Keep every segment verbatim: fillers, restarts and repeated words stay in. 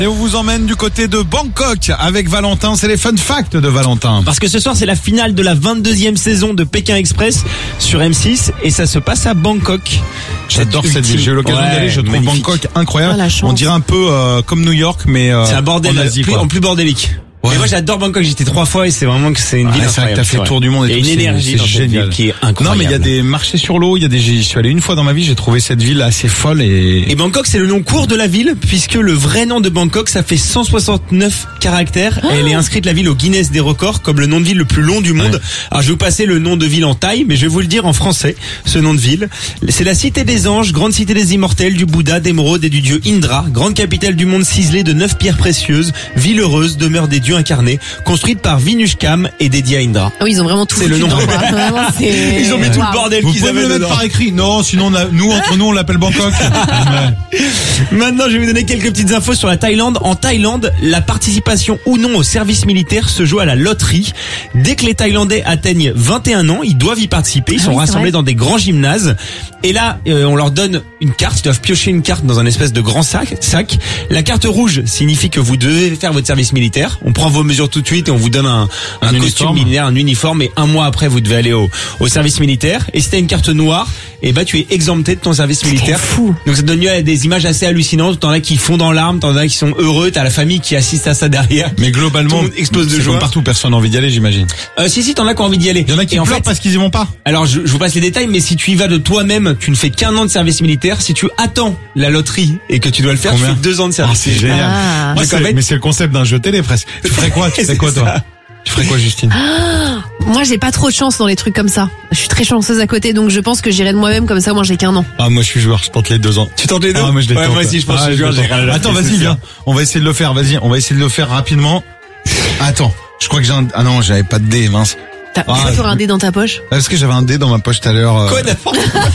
Et on vous emmène du côté de Bangkok avec Valentin, c'est les fun facts de Valentin. Parce que ce soir c'est la finale de la vingt-deuxième saison de Pékin Express sur M six et ça se passe à Bangkok. J'adore cette ville, j'ai eu l'occasion ouais, d'y aller, je trouve magnifique. Bangkok incroyable. Ah, la chance. On dirait un peu euh, comme New York mais euh, c'est un bordel en Asie, plus, quoi. en plus bordélique. Ouais. Mais moi j'adore Bangkok, j'étais trois fois et c'est vraiment que c'est une Ouais, ville c'est vrai que incroyable. t'as fait le tour du monde et il y a tout, une c'est- énergie c'est dans cette génial. ville qui est incroyable. Non mais il y a des marchés sur l'eau, il y a des, j'y suis allé une fois dans ma vie, j'ai trouvé cette ville assez folle et... Et Bangkok c'est le nom court de la ville puisque le vrai nom de Bangkok ça fait cent soixante-neuf caractères. Oh. Elle est inscrite la ville au Guinness des records comme le nom de ville le plus long du monde. Ouais. Alors je vais vous passer le nom de ville en thaï mais je vais vous le dire en français, ce nom de ville. C'est la cité des anges, grande cité des immortels, du Bouddha, d'émeraude et du dieu Indra, grande capitale du monde ciselée de neuf pierres précieuses, ville heureuse, demeure des dieux incarnés, construite par Vinushkam et dédiée à Indra. Ah oui, ils ont vraiment tout C'est le foutu nom. dedans, quoi. Vraiment, c'est- Ils ont mis tout le Waouh. bordel Vous qu'ils pouvez me avaient le mettre dedans. par écrit? Non, sinon on a- nous, entre nous, on l'appelle Bangkok. Ouais. Maintenant, je vais vous donner quelques petites infos sur la Thaïlande. En Thaïlande, la participation ou non au service militaire se joue à la loterie. Dès que les Thaïlandais atteignent vingt et un ans, ils doivent y participer. Ils Ah sont oui, c'est rassemblés vrai. dans des grands gymnases. Et là, euh, on leur donne une carte. Ils doivent piocher une carte dans un espèce de grand sac. sac. La carte rouge signifie que vous devez faire votre service militaire. On prend vos mesures tout de suite et on vous donne un, un, Un costume uniforme. militaire, un uniforme. Et un mois après, vous devez aller au, au service militaire. Et si t'as une carte noire, et bah tu es exempté de ton service militaire. fou. Donc ça donne lieu à des images assez hallucinantes. T'en as qui fondent en larmes, t'en as qui sont heureux, t'as la famille qui assiste à ça derrière. Mais globalement, Tout le monde explose de c'est joie. comme partout, personne n'a envie d'y aller, j'imagine. Euh, si si, t'en as qui ont envie d'y aller. Il y en a qui Et en pleurent fait, parce qu'ils y vont pas. alors je, je vous passe les détails, mais si tu y vas de toi-même, tu ne fais qu'un an de service militaire. Si tu attends la loterie et que tu dois le faire, Combien tu fais deux ans de Ah, service c'est militaire. génial. Ah. Moi, Donc, en c'est- fait- mais c'est le concept d'un jeu télé presque. Tu ferais quoi? Tu ferais C'est quoi toi? ça. Tu ferais quoi, Justine? Moi, j'ai pas trop de chance dans les trucs comme ça. Je suis très chanceuse à côté, donc je pense que j'irai de moi-même comme ça. Moi, j'ai qu'un an. Ah, moi je suis joueur, je tente les deux ans. Tu tentes les deux? Ah, moi je les Ouais, tente. moi aussi, je pense Ah, que je suis joueur, les j'ai tente. rien à la Attends, tête, vas-y, c'est viens. On va essayer de le faire, vas-y. On va essayer de le faire rapidement. Attends, je crois que j'ai un... Ah non, j'avais pas de dé, mince. T'as Ah, toujours un je- dé dans ta poche? Est-ce que j'avais un dé dans ma poche tout à l'heure? euh, Quoi n'importe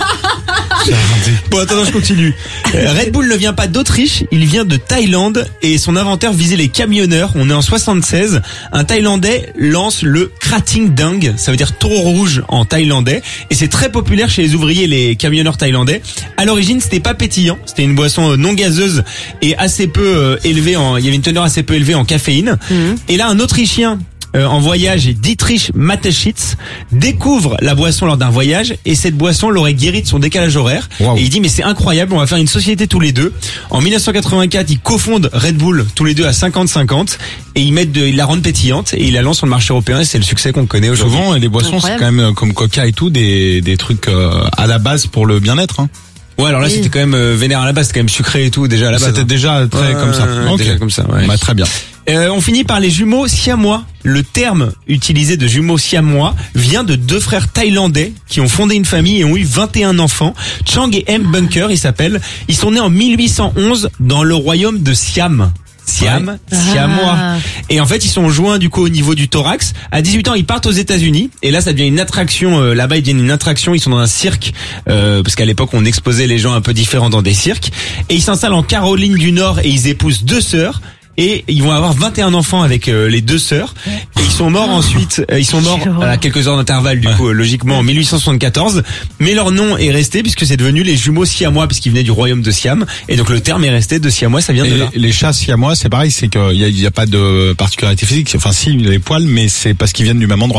j'avais un dé. Bon, attends, je continue. Euh, Red Bull ne vient pas d'Autriche, il vient de Thaïlande et son inventeur visait les camionneurs. On est en soixante-seize. Un Thaïlandais lance le Krating Dang, ça veut dire taureau rouge en thaïlandais, et c'est très populaire chez les ouvriers et les camionneurs thaïlandais. À l'origine, c'était pas pétillant, c'était une boisson euh, non gazeuse et assez peu euh, élevée en, il y avait une teneur assez peu élevée en caféine. Mhm. Et là, un Autrichien Euh, en voyage, Dietrich Mateschitz découvre la boisson lors d'un voyage et cette boisson l'aurait guéri de son décalage horaire. Wow. Et il dit mais c'est incroyable, on va faire une société tous les deux. En mille neuf cent quatre-vingt-quatre, ils cofondent Red Bull tous les deux à cinquante cinquante et ils mettent de, ils la rendent pétillante et ils la lancent sur le marché européen et c'est le succès qu'on connaît aujourd'hui. Souvent, les boissons, c'est Incroyable. quand même euh, comme Coca et tout, des, des trucs euh, à la base pour le bien-être. Hein. Ouais, alors là Oui. c'était quand même euh, vénère à la base, c'était quand même sucré et tout déjà à la base. C'était hein. déjà très Ouais, comme ça. ouais, Ok. déjà comme ça, ouais. Bah, très bien. Euh, on finit par les jumeaux siamois. Le terme utilisé de jumeaux siamois vient de deux frères thaïlandais qui ont fondé une famille et ont eu vingt et un enfants. Chang et M. Bunker, ils s'appellent. Ils sont nés en mille huit cent onze dans le royaume de Siam. Siam, Ouais. siamois. Ah. Et en fait, ils sont joints du coup au niveau du thorax. À dix-huit ans, ils partent aux États-Unis. Et là, ça devient une attraction. Euh, là-bas, ils deviennent une attraction. Ils sont dans un cirque. Euh, parce qu'à l'époque, on exposait les gens un peu différents dans des cirques. Et ils s'installent en Caroline du Nord et ils épousent deux sœurs. Et ils vont avoir vingt et un enfants avec euh, les deux sœurs. Et ils sont morts ensuite. euh, ils sont morts à quelques heures d'intervalle, du coup, euh, logiquement, en mille huit cent soixante-quatorze. Mais leur nom est resté puisque c'est devenu les jumeaux siamois puisqu'ils venaient du royaume de Siam. Et donc le terme est resté de siamois, ça vient Et de là. les, les chats siamois, c'est pareil, c'est qu'il y a, il y a pas de particularité physique. Enfin, si, les poils, mais c'est parce qu'ils viennent du même endroit.